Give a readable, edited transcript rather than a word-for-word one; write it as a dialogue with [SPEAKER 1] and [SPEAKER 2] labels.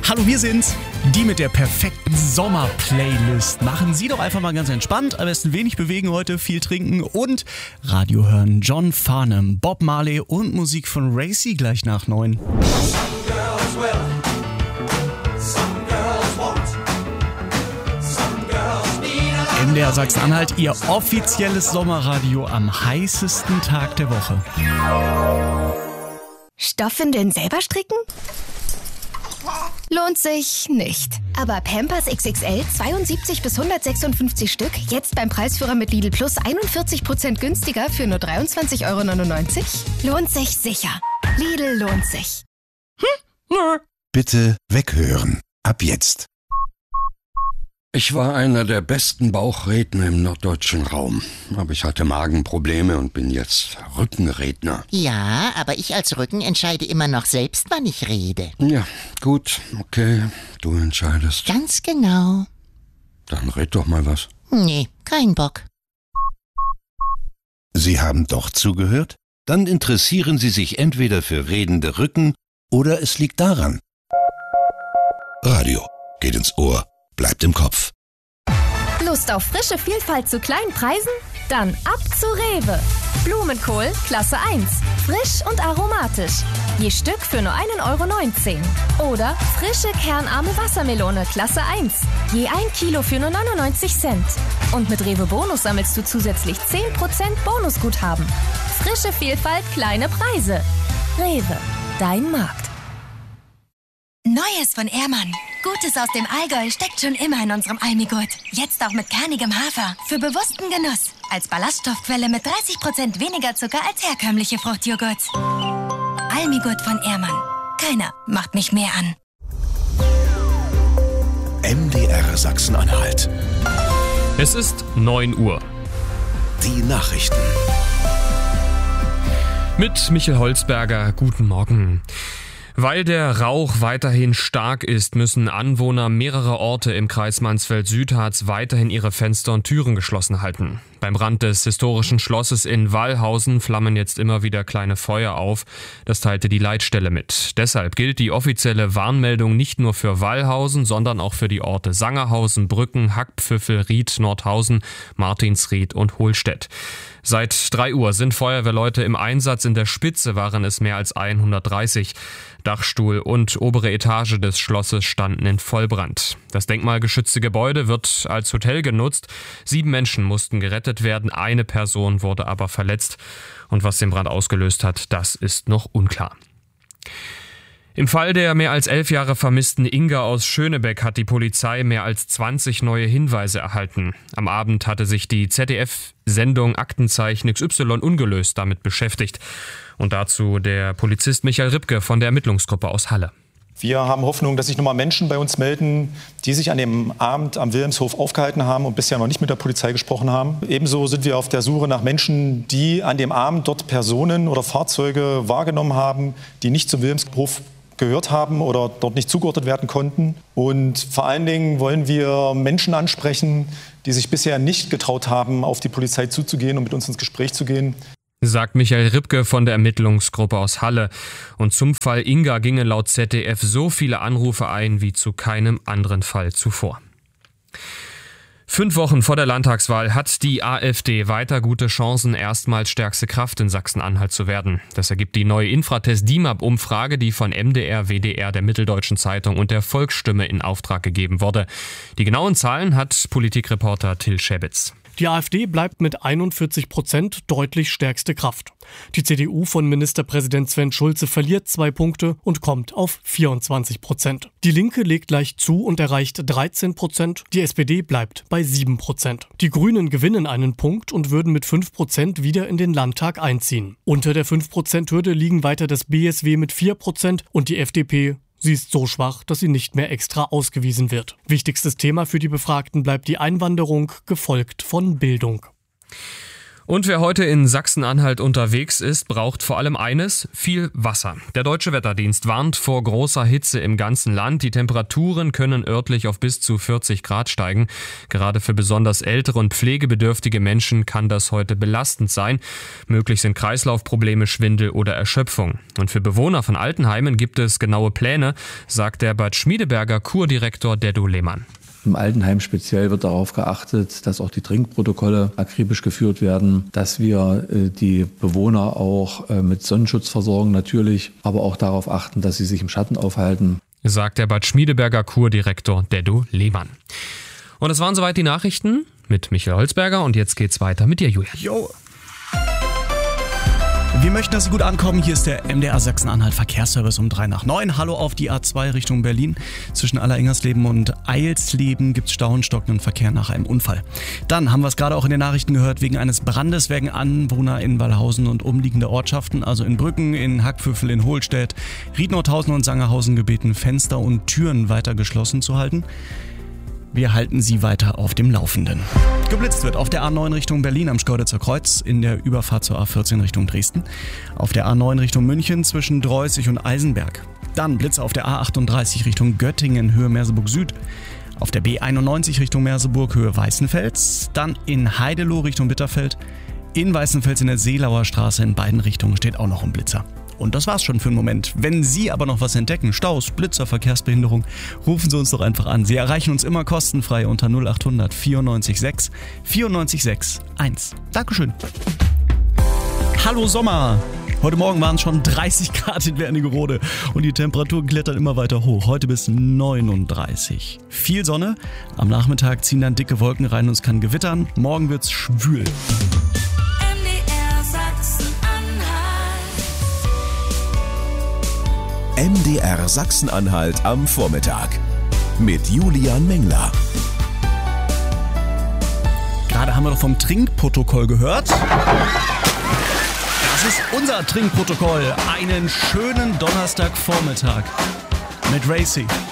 [SPEAKER 1] Hallo, wir sind's. Die mit der perfekten Sommer-Playlist. Machen Sie doch einfach mal ganz entspannt. Am besten wenig bewegen heute, viel trinken und Radio hören. John Farnham, Bob Marley und Musik von Racy gleich nach 9. MDR Sachsen-Anhalt, Ihr offizielles Sommerradio am heißesten Tag der Woche.
[SPEAKER 2] Stoffwindeln selber stricken? Lohnt sich nicht. Aber Pampers XXL 72 bis 156 Stück, jetzt beim Preisführer mit Lidl Plus 41% günstiger für nur 23,99 €? Lohnt sich sicher. Lidl lohnt sich.
[SPEAKER 3] Bitte weghören. Ab jetzt.
[SPEAKER 4] Ich war einer der besten Bauchredner im norddeutschen Raum. Aber ich hatte Magenprobleme und bin jetzt Rückenredner.
[SPEAKER 5] Ja, aber ich als Rücken entscheide immer noch selbst, wann ich rede.
[SPEAKER 4] Ja, gut, okay, du entscheidest.
[SPEAKER 5] Ganz genau.
[SPEAKER 4] Dann red doch mal was.
[SPEAKER 5] Nee, kein Bock.
[SPEAKER 3] Sie haben doch zugehört? Dann interessieren Sie sich entweder für redende Rücken oder es liegt daran. Radio geht ins Ohr, bleibt im Kopf.
[SPEAKER 2] Lust auf frische Vielfalt zu kleinen Preisen? Dann ab zu Rewe. Blumenkohl Klasse 1. Frisch und aromatisch. Je Stück für nur 1,19 €. Oder frische kernarme Wassermelone Klasse 1. Je 1 Kilo für nur 99 Cent. Und mit Rewe Bonus sammelst du zusätzlich 10% Bonusguthaben. Frische Vielfalt, kleine Preise. Rewe, dein Markt.
[SPEAKER 6] Neues von Ehrmann. Gutes aus dem Allgäu steckt schon immer in unserem Almigurt. Jetzt auch mit kernigem Hafer. Für bewussten Genuss. Als Ballaststoffquelle mit 30% weniger Zucker als herkömmliche Fruchtjoghurts. Almigurt von Ehrmann. Keiner macht mich mehr an.
[SPEAKER 3] MDR Sachsen-Anhalt.
[SPEAKER 7] Es ist 9 Uhr.
[SPEAKER 3] Die Nachrichten.
[SPEAKER 7] Mit Michael Holzberger, guten Morgen. Weil der Rauch weiterhin stark ist, müssen Anwohner mehrerer Orte im Kreis Mansfeld-Südharz weiterhin ihre Fenster und Türen geschlossen halten. Beim Brand des historischen Schlosses in Wallhausen flammen jetzt immer wieder kleine Feuer auf. Das teilte die Leitstelle mit. Deshalb gilt die offizielle Warnmeldung nicht nur für Wallhausen, sondern auch für die Orte Sangerhausen, Brücken, Hackpfiffel, Ried, Nordhausen, Martinsried und Hohlstedt. Seit 3 Uhr sind Feuerwehrleute im Einsatz. In der Spitze waren es mehr als 130. Dachstuhl und obere Etage des Schlosses standen in Vollbrand. Das denkmalgeschützte Gebäude wird als Hotel genutzt. 7 Menschen mussten gerettet werden, eine Person wurde aber verletzt. Und was den Brand ausgelöst hat, das ist noch unklar. Im Fall der mehr als 11 Jahre vermissten Inga aus Schönebeck hat die Polizei mehr als 20 neue Hinweise erhalten. Am Abend hatte sich die ZDF-Sendung Aktenzeichen XY ungelöst damit beschäftigt. Und dazu der Polizist Michael Ribke von der Ermittlungsgruppe aus Halle.
[SPEAKER 8] Wir haben Hoffnung, dass sich nochmal Menschen bei uns melden, die sich an dem Abend am Wilhelmshof aufgehalten haben und bisher noch nicht mit der Polizei gesprochen haben. Ebenso sind wir auf der Suche nach Menschen, die an dem Abend dort Personen oder Fahrzeuge wahrgenommen haben, die nicht zum Wilhelmshof gehört haben oder dort nicht zugeordnet werden konnten. Und vor allen Dingen wollen wir Menschen ansprechen, die sich bisher nicht getraut haben, auf die Polizei zuzugehen und mit uns ins Gespräch zu gehen.
[SPEAKER 7] Sagt Michael Ribke von der Ermittlungsgruppe aus Halle. Und zum Fall Inga gingen laut ZDF so viele Anrufe ein wie zu keinem anderen Fall zuvor. 5 Wochen vor der Landtagswahl hat die AfD weiter gute Chancen, erstmals stärkste Kraft in Sachsen-Anhalt zu werden. Das ergibt die neue Infratest-DIMAP-Umfrage, die von MDR, WDR, der Mitteldeutschen Zeitung und der Volksstimme in Auftrag gegeben wurde. Die genauen Zahlen hat Politikreporter Till Schäbitz.
[SPEAKER 9] Die AfD bleibt mit 41% deutlich stärkste Kraft. Die CDU von Ministerpräsident Sven Schulze verliert 2 Punkte und kommt auf 24%. Die Linke legt leicht zu und erreicht 13%. Die SPD bleibt bei 7%. Die Grünen gewinnen einen Punkt und würden mit 5% wieder in den Landtag einziehen. Unter der 5%-Hürde liegen weiter das BSW mit 4% und die FDP. Sie ist so schwach, dass sie nicht mehr extra ausgewiesen wird. Wichtigstes Thema für die Befragten bleibt die Einwanderung, gefolgt von Bildung.
[SPEAKER 7] Und wer heute in Sachsen-Anhalt unterwegs ist, braucht vor allem eines: viel Wasser. Der Deutsche Wetterdienst warnt vor großer Hitze im ganzen Land. Die Temperaturen können örtlich auf bis zu 40 Grad steigen. Gerade für besonders ältere und pflegebedürftige Menschen kann das heute belastend sein. Möglich sind Kreislaufprobleme, Schwindel oder Erschöpfung. Und für Bewohner von Altenheimen gibt es genaue Pläne, sagt der Bad Schmiedeberger Kurdirektor Deddo Lehmann.
[SPEAKER 10] Im Altenheim speziell wird darauf geachtet, dass auch die Trinkprotokolle akribisch geführt werden, dass wir die Bewohner auch mit Sonnenschutz versorgen natürlich, aber auch darauf achten, dass sie sich im Schatten aufhalten,
[SPEAKER 7] sagt der Bad Schmiedeberger Kurdirektor Deddo Lehmann. Und das waren soweit die Nachrichten mit Michael Holzberger und jetzt geht's weiter mit dir, Julian.
[SPEAKER 1] Jo. Wir möchten, dass Sie gut ankommen. Hier ist der MDR Sachsen-Anhalt Verkehrsservice um 8:03. Hallo auf die A2 Richtung Berlin. Zwischen Allerengersleben und Eilsleben gibt es Stau und stockenden Verkehr nach einem Unfall. Dann haben wir es gerade auch in den Nachrichten gehört, wegen eines Brandes werden Anwohner in Wallhausen und umliegende Ortschaften, also in Brücken, in Hackpföffel, in Hohlstedt, Riednordhausen und Sangerhausen gebeten, Fenster und Türen weiter geschlossen zu halten. Wir halten Sie weiter auf dem Laufenden. Geblitzt wird auf der A9 Richtung Berlin am Schkeuditzer Kreuz, in der Überfahrt zur A14 Richtung Dresden. Auf der A9 Richtung München zwischen Dreußig und Eisenberg. Dann Blitze auf der A38 Richtung Göttingen, Höhe Merseburg Süd. Auf der B91 Richtung Merseburg, Höhe Weißenfels. Dann in Heideloh Richtung Bitterfeld. In Weißenfels in der Seelauer Straße in beiden Richtungen steht auch noch ein Blitzer. Und das war's schon für einen Moment. Wenn Sie aber noch was entdecken, Staus, Blitzer, Verkehrsbehinderung, rufen Sie uns doch einfach an. Sie erreichen uns immer kostenfrei unter 0800 94 6 94 6 1. Dankeschön. Hallo Sommer! Heute Morgen waren es schon 30 Grad in Wernigerode und die Temperaturen klettern immer weiter hoch. Heute bis 39. Viel Sonne, am Nachmittag ziehen dann dicke Wolken rein und es kann gewittern. Morgen wird's schwül.
[SPEAKER 11] MDR Sachsen-Anhalt am Vormittag mit Julian Mengler.
[SPEAKER 1] Gerade haben wir doch vom Trinkprotokoll gehört. Das ist unser Trinkprotokoll. Einen schönen Donnerstagvormittag mit Racy.